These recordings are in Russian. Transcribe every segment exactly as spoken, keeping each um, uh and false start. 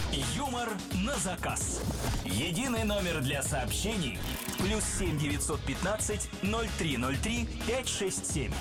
Юмор на заказ. Единый номер для сообщений. Плюс семь девятьсот пятнадцать ноль три ноль три пять шесть семь.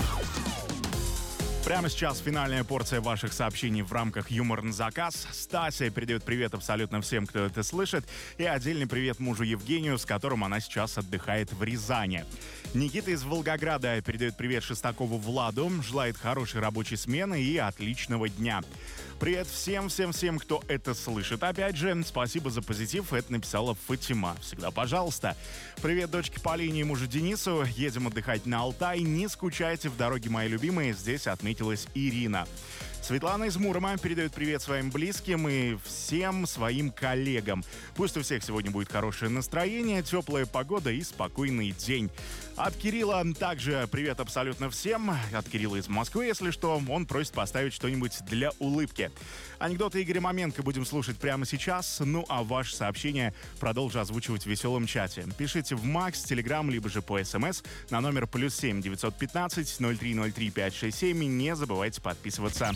Прямо сейчас финальная порция ваших сообщений в рамках «Юмор на заказ». Стася передает привет абсолютно всем, кто это слышит. И отдельный привет мужу Евгению, с которым она сейчас отдыхает в Рязани. Никита из Волгограда передает привет Шестакову Владу. Желает хорошей рабочей смены и отличного дня. Привет всем-всем-всем, кто это слышит. Опять же, спасибо за позитив. Это написала Фатима. Всегда пожалуйста. Привет дочке Полине и мужу Денису. Едем отдыхать на Алтай. Не скучайте в дороге, мои любимые. Здесь отметилась Ирина. Светлана из Мурома передает привет своим близким и всем своим коллегам. Пусть у всех сегодня будет хорошее настроение, теплая погода и спокойный день. От Кирилла также привет абсолютно всем. От Кирилла из Москвы, если что. Он просит поставить что-нибудь для улыбки. Анекдоты Игоря Маменко будем слушать прямо сейчас. Ну а ваше сообщение продолжу озвучивать в веселом чате. Пишите в Макс, Телеграм, либо же по СМС на номер плюс семь девятьсот пятнадцать ноль три ноль три пять шесть семь. Не забывайте подписываться.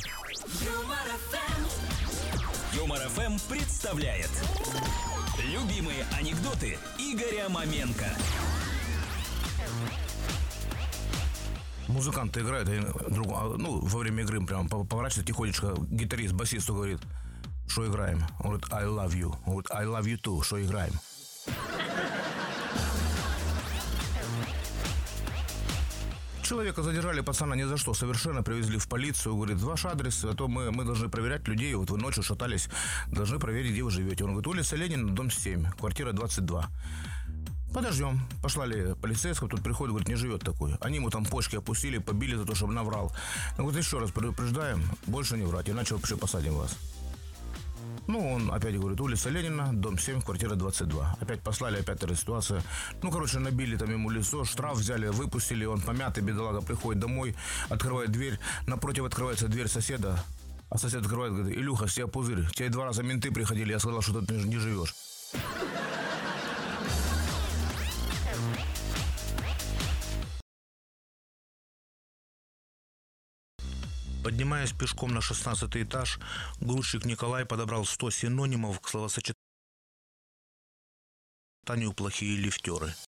Юмор эф эм представляет любимые анекдоты Игоря Маменко. Музыканты играют, и друг, ну, во время игры прям поворачивается тихонечко гитарист, басисту говорит, что играем? Он говорит, I love you. Он говорит, I love you too, что играем? Человека задержали, пацана, ни за что, совершенно привезли в полицию, говорит, ваш адрес, а то мы, мы должны проверять людей, вот вы ночью шатались, должны проверить, где вы живете. Он говорит, улица Ленина, дом семь, квартира двадцать два. Подождем. Послали полицейского, тут приходит, говорит, не живет такой. Они ему там почки опустили, побили за то, чтобы наврал. Он говорит, еще раз предупреждаем, больше не врать, иначе вообще посадим вас. Ну, он опять говорит, улица Ленина, дом семь, квартира двадцать два. Опять послали, опять эта ситуация. Ну, короче, набили там ему лицо, штраф взяли, выпустили, он помятый, бедолага, приходит домой, открывает дверь, напротив открывается дверь соседа, а сосед открывает, говорит, Илюха, с тебя пузырь, тебе два раза менты приходили, я сказал, что ты не живешь. Поднимаясь пешком на шестнадцатый этаж, грузчик Николай подобрал сто синонимов к словосочетанию «плохие лифтеры».